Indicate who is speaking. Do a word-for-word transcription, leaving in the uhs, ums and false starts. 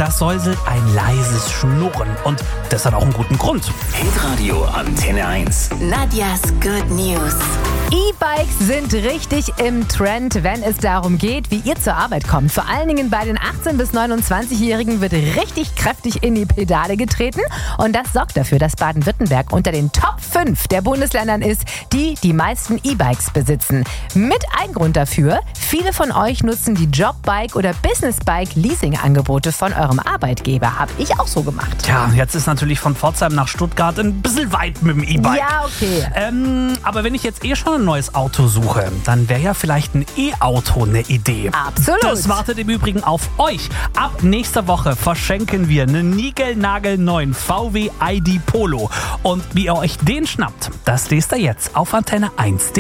Speaker 1: das säuselt ein leises Schnurren. Und das hat auch einen guten Grund.
Speaker 2: Hitradio Antenne eins.
Speaker 3: Nadjas Good News.
Speaker 4: E-Bikes sind richtig im Trend, wenn es darum geht, wie ihr zur Arbeit kommt. Vor allen Dingen bei den achtzehn- bis neunundzwanzigjährigen wird richtig kräftig in die Pedale getreten. Und das sorgt dafür, dass Baden-Württemberg unter den Top fünf der Bundesländern ist, die die meisten E-Bikes besitzen. Mit ein Grund dafür, viele von euch nutzen die Jobbike- oder Businessbike-Leasing-Angebote von eurem Arbeitgeber. Hab ich auch so gemacht.
Speaker 1: Tja, jetzt ist natürlich von Pforzheim nach Stuttgart ein bisschen weit mit dem E-Bike.
Speaker 4: Ja, okay.
Speaker 1: Ähm, aber wenn ich jetzt eh schon ein neues Auto suche, dann wäre ja vielleicht ein E-Auto eine Idee.
Speaker 4: Absolut.
Speaker 1: Das wartet im Übrigen auf euch. Ab nächster Woche verschenken wir einen niegelnagelneuen V W I D Polo. Und wie ihr euch den schnappt, das lest ihr jetzt auf antenne eins punkt de.